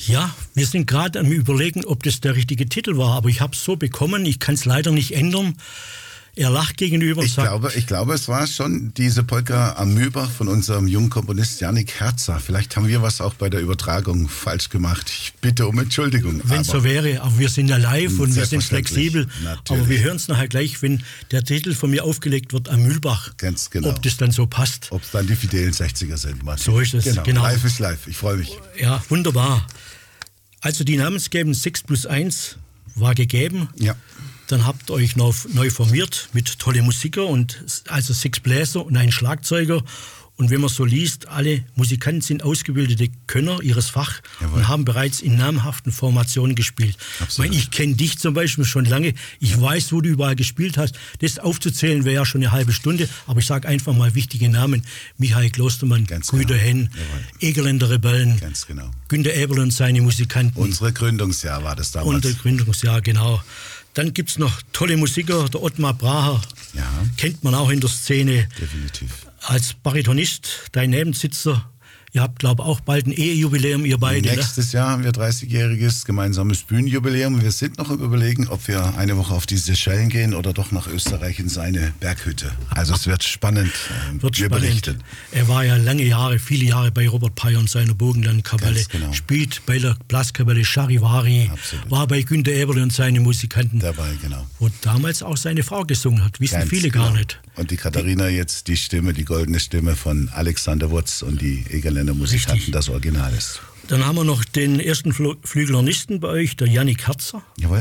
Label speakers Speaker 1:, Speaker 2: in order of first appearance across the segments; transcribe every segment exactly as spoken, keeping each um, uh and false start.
Speaker 1: Ja, wir sind gerade am Überlegen, ob das der richtige Titel war, aber ich habe es so bekommen, ich kann es leider nicht ändern. Er lacht gegenüber und
Speaker 2: ich
Speaker 1: sagt...
Speaker 2: Glaube, ich glaube, es war schon diese Polka Amöber von unserem jungen Komponist Jannik Herzer. Vielleicht haben wir was auch bei der Übertragung falsch gemacht. Ich bitte um Entschuldigung.
Speaker 1: Wenn es so wäre, aber wir sind ja live und wir sind flexibel.
Speaker 2: Natürlich.
Speaker 1: Aber wir hören es nachher gleich, wenn der Titel von mir aufgelegt wird am Mühlbach.
Speaker 2: Ganz genau.
Speaker 1: Ob das dann so passt.
Speaker 2: Ob es dann die fidelen sechziger sind. Martin.
Speaker 1: So ist es,
Speaker 2: genau.
Speaker 1: genau.
Speaker 2: Live ist live, ich freue mich.
Speaker 1: Ja, wunderbar. Also die namensgebenden sechs plus eins war gegeben.
Speaker 2: Ja.
Speaker 1: Dann habt ihr euch neu, neu formiert mit tolle Musiker und also sechs Bläser und ein Schlagzeuger. Und wenn man so liest, alle Musikanten sind ausgebildete Könner ihres Fach Jawohl. Und haben bereits in namhaften Formationen gespielt. Ich, meine, ich kenne dich zum Beispiel schon lange. Ich ja. weiß, wo du überall gespielt hast. Das aufzuzählen wäre ja schon eine halbe Stunde. Aber ich sage einfach mal wichtige Namen. Michael Klostermann, Guido genau. Henn, Egerländer Rebellen,
Speaker 2: Ganz genau.
Speaker 1: Günter Eberl und seine Musikanten.
Speaker 2: Unsere Gründungsjahr war das damals.
Speaker 1: Unser Gründungsjahr, genau. Dann gibt es noch tolle Musiker, der Ottmar Braher,
Speaker 2: ja.
Speaker 1: kennt man auch in der Szene.
Speaker 2: Definitiv.
Speaker 1: Als Baritonist, dein Nebensitzer. Ihr habt, glaube ich, auch bald ein Ehejubiläum, ihr beide.
Speaker 2: Nächstes
Speaker 1: ne?
Speaker 2: Jahr haben wir dreißigjähriges gemeinsames Bühnenjubiläum. Wir sind noch im Überlegen, ob wir eine Woche auf die Seychellen gehen oder doch nach Österreich in seine Berghütte. Also es wird spannend. Äh,
Speaker 1: wird
Speaker 2: wir
Speaker 1: spannend.
Speaker 2: berichten.
Speaker 1: Er war ja lange Jahre, viele Jahre bei Robert Peyer und seiner Burgenlandkapelle.
Speaker 2: Genau.
Speaker 1: Spielt bei der Blaskapelle Charivari.
Speaker 2: Absolut.
Speaker 1: War bei Günter Eberle und seine Musikanten.
Speaker 2: Dabei, genau.
Speaker 1: Wo damals auch seine Frau gesungen hat. Wissen
Speaker 2: Ganz
Speaker 1: viele
Speaker 2: genau.
Speaker 1: gar nicht.
Speaker 2: Und die Katharina jetzt die Stimme, die goldene Stimme von Alexander Wurz und die Egerländer Musikanten, Richtig. Das Original ist.
Speaker 1: Dann haben wir noch den ersten Flügelhornisten bei euch, der Jannik Herzer.
Speaker 2: Jawohl.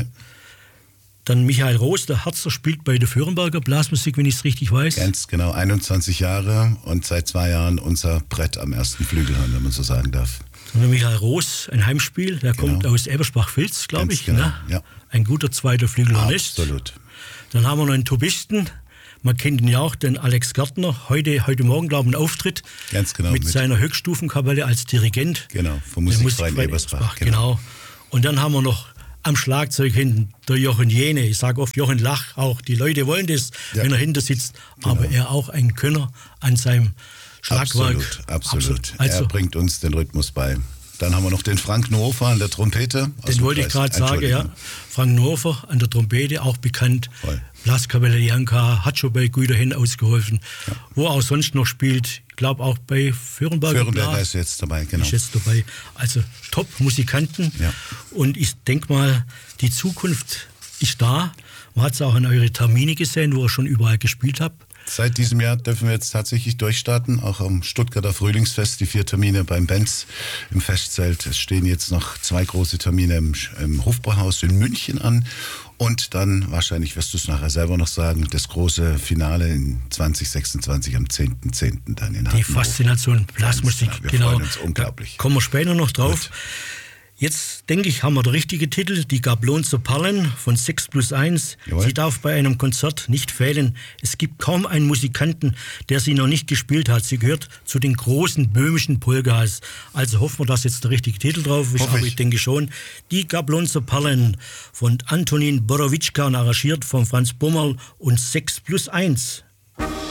Speaker 1: Dann Michael Roos, der Herzer spielt bei der Führenberger Blasmusik, wenn ich es richtig weiß.
Speaker 2: Ganz genau, einundzwanzig Jahre und seit zwei Jahren unser Brett am ersten Flügelhorn, wenn man so sagen darf.
Speaker 1: Dann der Michael Roos, ein Heimspiel, der genau. kommt aus Ebersbach-Vilz, glaube ich.
Speaker 2: Genau.
Speaker 1: Ne?
Speaker 2: Ja.
Speaker 1: Ein guter zweiter Flügelhornist.
Speaker 2: Absolut.
Speaker 1: Dann haben wir noch einen Tubisten. Man kennt ihn ja auch, den Alex Gärtner. Heute, heute Morgen, glaube ich, ein Auftritt.
Speaker 2: Ganz genau.
Speaker 1: Mit, mit seiner Höchststufenkapelle als Dirigent.
Speaker 2: Genau, vom Musikverein Ebersbach.
Speaker 1: Ebersbach. Genau. genau. Und dann haben wir noch am Schlagzeug hinten der Jochen Jene. Ich sage oft Jochen Lach auch. Die Leute wollen das, ja. wenn er hinter sitzt. Genau. Aber er auch ein Könner an seinem Schlagwerk.
Speaker 2: Absolut, absolut. absolut.
Speaker 1: Also,
Speaker 2: er bringt uns den Rhythmus bei. Dann haben wir noch den Frank Nofer an der Trompete.
Speaker 1: Den wollte ich gerade sagen, ja. Frank Nofer an der Trompete, auch bekannt.
Speaker 2: Voll.
Speaker 1: Blaskapelle Janka, hat schon bei Guido Henn ausgeholfen. Ja. Wo auch sonst noch spielt, ich glaube auch bei Führenberger.
Speaker 2: Führenberger ist jetzt dabei, genau.
Speaker 1: Ist jetzt dabei. Also Top-Musikanten.
Speaker 2: Ja.
Speaker 1: Und ich denke mal, die Zukunft ist da. Man hat es auch an eure Termine gesehen, wo ihr schon überall gespielt habt.
Speaker 2: Seit diesem Jahr dürfen wir jetzt tatsächlich durchstarten, auch am Stuttgarter Frühlingsfest, die vier Termine beim Benz im Festzelt. Es stehen jetzt noch zwei große Termine im, im Hofbräuhaus in München an und dann, wahrscheinlich wirst du es nachher selber noch sagen, das große Finale in zwanzig sechsundzwanzig am zehnten zehnten dann in Hafenhof.
Speaker 1: Die Faszination Blasmusik,
Speaker 2: wir
Speaker 1: genau.
Speaker 2: freuen uns unglaublich.
Speaker 1: Da kommen wir später noch drauf.
Speaker 2: Gut.
Speaker 1: Jetzt, denke ich, haben wir den richtigen Titel, die Gablonzer Perlen von sechs plus eins.
Speaker 2: Jawohl.
Speaker 1: Sie darf bei einem Konzert nicht fehlen. Es gibt kaum einen Musikanten, der sie noch nicht gespielt hat. Sie gehört zu den großen böhmischen Polkas. Also hoffen wir, dass jetzt der richtige Titel drauf ist,
Speaker 2: Hoffe
Speaker 1: aber
Speaker 2: ich.
Speaker 1: ich denke schon. Die Gablonzer Perlen von Antonin Borowitschka und arrangiert von Franz Bummerl und sechs plus eins.